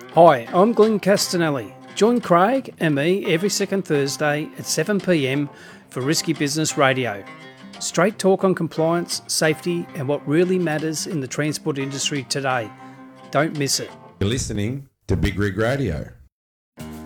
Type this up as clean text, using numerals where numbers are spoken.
Hi, I'm Glenn Castanelli. Join Craig and me every second Thursday at 7 p.m. for Risky Business Radio. Straight talk on compliance, safety, and what really matters in the transport industry today. Don't miss it. You're listening to Big Rig Radio.